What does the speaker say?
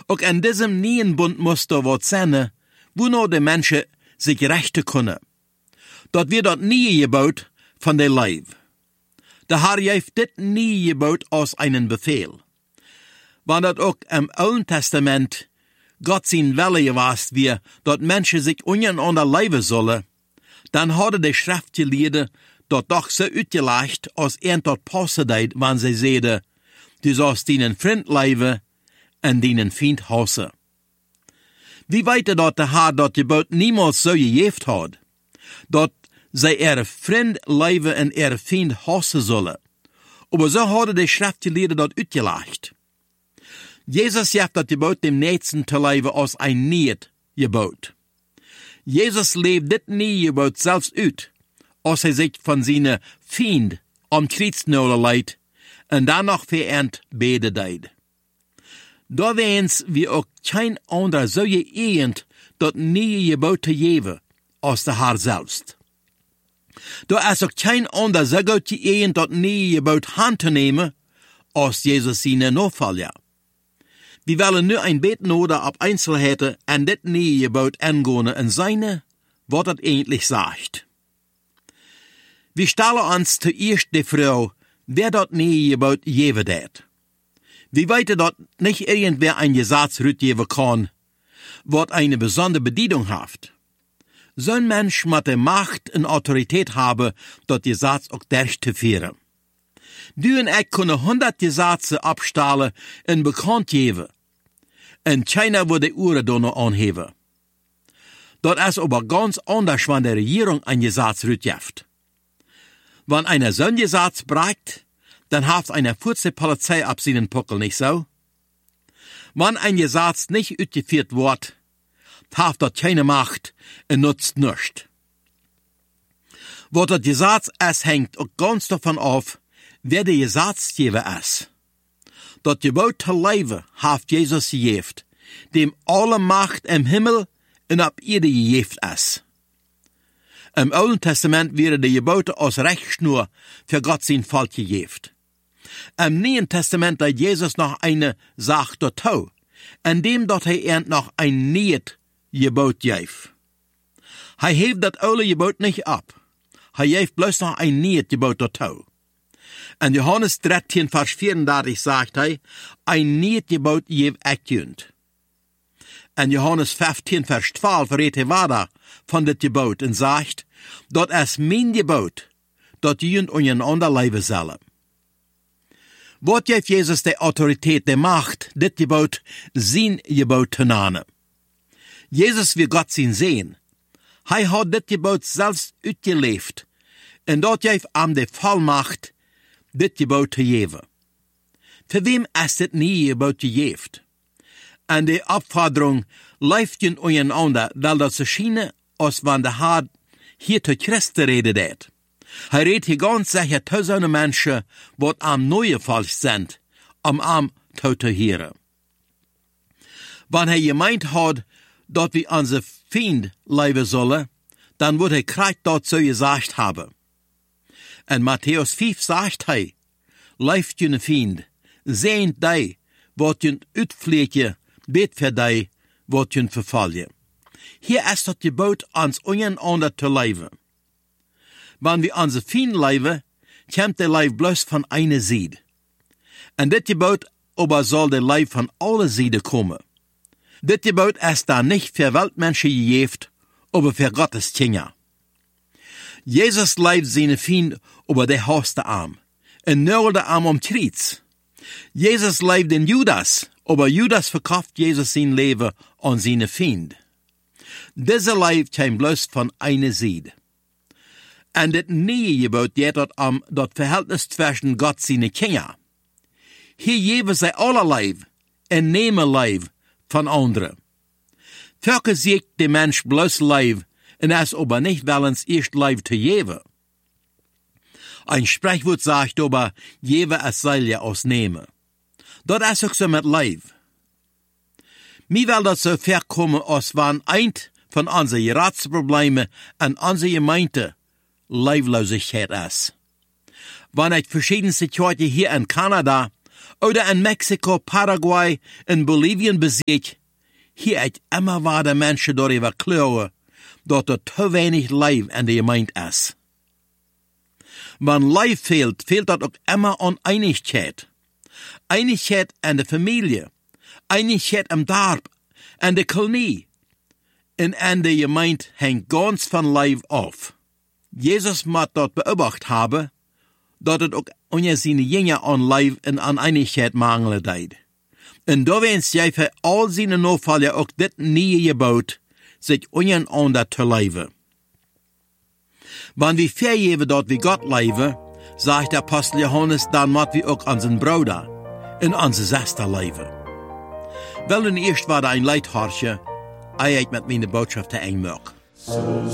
Ook in diesem nieuwen bund moest er wat zijn, wo nou de mensen zich rechten kunnen. Dat wir dat nie gebouwd van de lijf. De Herr heeft dit nie gebouwd als einen Befehl. Want dat ook im Alten Testament Gott zijn Wille was wie, dat mensen zich ondereinander leven zullen, dan hadden de schriftgeleerden dat doch zo uitgelegd als dat passen deed, wanneer zij zeiden, du sollst dienen vriend leven en dienen vriend hassen. Wie weet dat de Herr dat gebod niemals zo gegeven had, dat zij vriend leven en vriend hassen zullen. Maar zo hadden de schriftgeleerden dat uitgelegd. Jezus heeft dat gebod dem Nächsten te leven als een niet gebod. Jezus leeft dit niet gebod zelfs uit, als hij zich van zijn vriend om kruisnolen leidt en dan nog verend beden deed. Daar wens wie ook geen ander zo geëend dat nie gebod te geven als de Herr zelfs. Daar is ook geen ander zo goed geëend dat nie gebod hand te nemen als Jezus zijn navolger. We willen nu een beetje nodig op Einzelheiten en dit nie gebod aangaan en zijn wat het eigenlijk zegt. We stellen ons zuerst de vrouw, wer dat nie gebod geven deed. We weten dat niet irgendwer een Gesetz uitgeven kan, wat een bijzondere bediening heeft. Zo'n mens moet de macht en autoriteit hebben, dat Gesetz ook durch te vieren. Du en ik kunnen 100 Gesetze opstellen en bekend geven. En China wordt de uren dan nog aanheven. Dat is aber ganz anders, wanneer de regering een Gesetz uitgeeft. Wanneer einer zo'n Gesetz breekt, dan heeft eine kurze Polizei ab seinen Puckel, nicht so? Wann ein Gesetz nicht uitgeführt wird, heeft dat keine Macht en nutzt nichts. Wat dat Gesetz ist, hängt auch ganz davon auf, wer der Gesetzgeber ist. Dat gebod te leven heeft Jezus gegeven, dem alle Macht im Himmel en op Erde gegeven is. Im Alten Testament werden de geboten als Rechtsschnur für Gott sein Volk gegeven. Im Neuen Testament hat Jesus noch eine Sache dazu, indem dat hij noch ein nieuw gebod geeft. Hij heeft dat oude gebod nicht ab. Hij geeft bloß noch ein nieuw gebod dazu. En Johannes 13, Vers 34 sagt hij, ein nieuw gebod geef ik junt. En Johannes 15, Vers 12 redt hij verder van dit gebod en zegt, dat is mijn gebod, dat junt ondereinander leven zullen. Wat geeft Jezus de autoriteit, de macht, dit gebod, zijn gebod te nemen? Jezus wil God zien zien. Hij had dit gebod zelfs uitgeleefd. En dat geeft hem de volmacht, dit gebod te geven. Voor wem is dit niet gebod gegeven? En de opvordering leeft je ondereinander, wel dat ze schijnen, als wanneer de Heer hier tot Christen reden deed. Hij redt hier ganz sicher zu seinen Menschen, wat am neue Volk sind, am te hören. Wanneer hij gemeint had, dat we onze Feind leven zullen, dan wordt hij krijgt dat zo gezegd hebben. En Matthäus 5 zegt hij, leeft je Feind, zijnd die, wat je uitvliegen, bet voor die, wat je vervallen. Hier is dat gebod ons ondereinander te leven. Wanneer we onze Feind leven, komt de lijf bloos van eine Zijde. En dit gebod aber zal de lijf van alle zijden komen. Dit gebod is dan niet voor Weltmenschen gegeven, aber für Gottes Kinder. Jezus leidt zijn Feind over de hoogste arm, en nulde arm om Kreuz. Jezus leidt den Judas, aber Judas verkauft Jezus zijn leven aan zijn Feind. Deze lijf komt bloos van eine Zijde. En dit nieuwe gebod gaat dat om dat verhältnis tussen God zijn Kinder. Hier geven zij alle lijf en nemen lijf van anderen. Welke ziet de mens bloos lijf en is aber niet wel eens eerst lijf te geven. Ein Sprichwort sagt aber, geven es zal je als nemen. Dat is ook zo met lijf. Mij wil dat zo ver komen als wanneer eind van onze raadsproblemen en onze gemeente Leiflosigkeit ist. Wanneer ik verschiedene Situationen hier in Kanada Oder in Mexiko, Paraguay, in Bolivien besiegt, hier echt immer waar de mensen darüber klagen, dat er te wenig Leib in der Gemeinde ist. Wenn Leib fehlt, fehlt das auch immer an Einigkeit. Einigkeit in der Familie, Einigkeit im Dorf, in der Kolonie. Und in der Gemeinde hängt ganz von Leib auf. Jesus muss dort beobachtet haben, dat het ook onder zijn Jünger an Leib en an Einigkeit mangelen deed. En da wens jij voor al zijn Nachfolger ook dit nieuwe gebouwd, sich untereinander zu leben. Wenn wir vergeben, dat wir Gott leben, sagt der Apostel Johannes, dann müssen wir auch an seinen Bruder und an seine Schwester leben. Weil nun erst war da ein Leitharsche, ich mit meine Botschaft eng mag. So